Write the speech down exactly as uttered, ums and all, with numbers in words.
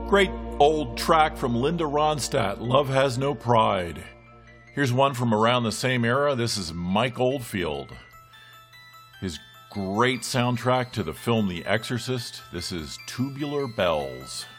Great old track from Linda Ronstadt, Love Has No Pride. Here's one from around the same era. This is Mike Oldfield. His great soundtrack to the film The Exorcist. This is Tubular Bells.